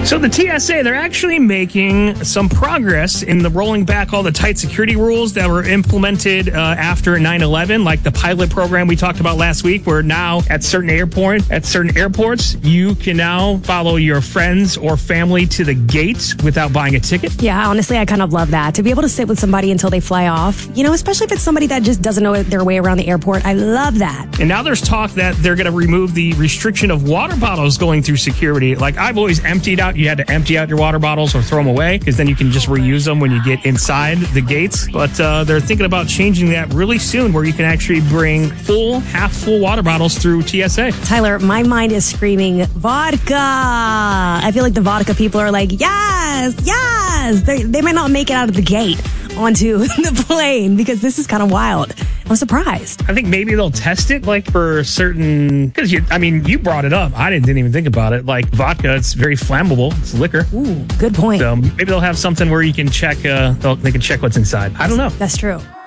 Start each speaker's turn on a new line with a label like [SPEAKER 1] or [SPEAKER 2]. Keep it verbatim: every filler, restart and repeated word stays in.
[SPEAKER 1] So the T S A, they're actually making some progress in the rolling back all the tight security rules that were implemented uh, after nine eleven, like the pilot program we talked about last week, where now at certain airport, at certain airports, you can now follow your friends or family to the gates without buying a ticket.
[SPEAKER 2] Yeah, honestly, I kind of love that. To be able to sit with somebody until they fly off, you know, especially if it's somebody that just doesn't know their way around the airport. I love that.
[SPEAKER 1] And now there's talk that they're going to remove the restriction of water bottles going through security. Like I've always emptied out, you had to empty out your water bottles or throw them away because then you can just reuse them when you get inside the gates. But uh, they're thinking about changing that really soon where you can actually bring full, half full water bottles through T S A.
[SPEAKER 2] Tyler, my mind is screaming vodka. I feel like the vodka people are like, yes, yes. They, they might not make it out of the gate onto the plane because this is kind of wild. I'm surprised.
[SPEAKER 1] I think maybe they'll test it like for certain, because you, I mean, you brought it up. I didn't, didn't even think about it. Like vodka, it's very flammable. It's liquor.
[SPEAKER 2] Ooh, good point.
[SPEAKER 1] So maybe they'll have something where you can check, uh, they can check what's inside. I don't know.
[SPEAKER 2] That's true.